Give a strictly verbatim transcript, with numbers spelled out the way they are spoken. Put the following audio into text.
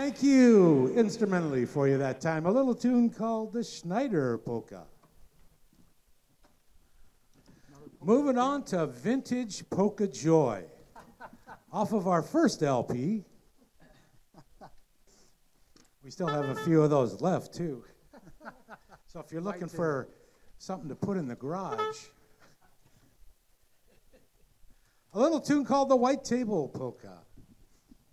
Thank you, instrumentally for you that time. A little tune called the Schneider Polka. Moving on to Vintage Polka Joy. Off of our first L P. We still have a few of those left, too. So if you're looking for something to put in the garage, a little tune called the White Table Polka.